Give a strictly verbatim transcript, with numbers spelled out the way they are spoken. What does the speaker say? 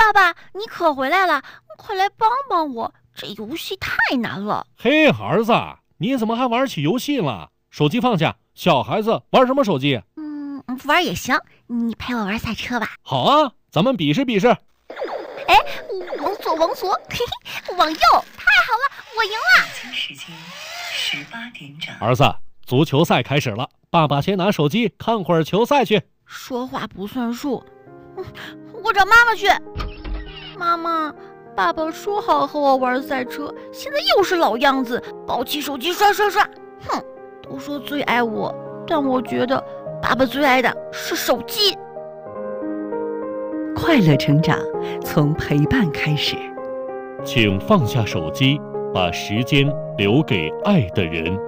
爸爸，你可回来了，快来帮帮我，这游戏太难了。 嘿，儿子，你怎么还玩起游戏了？手机放下，小孩子玩什么手机？ 嗯，玩也行，你陪我玩赛车吧。 好啊，咱们比试比试。 哎，往左往左，嘿嘿，往右，太好了，我赢了。 北京时间十八点整。 儿子，足球赛开始了，爸爸先拿手机看会儿球赛去。 说话不算数，我找妈妈去。妈妈，爸爸说好和我玩赛车，现在又是老样子，抱起手机刷刷刷。哼，都说最爱我，但我觉得爸爸最爱的是手机。 快乐成长，从陪伴开始。 请放下手机，把时间留给爱的人。